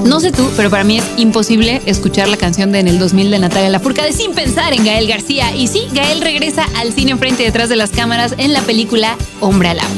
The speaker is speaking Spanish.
No sé tú, pero para mí es imposible escuchar la canción de En el 2000 de Natalia Lafourcade sin pensar en Gael García. Y sí, Gael regresa al cine frente y detrás de las cámaras en la película Hombre al Agua.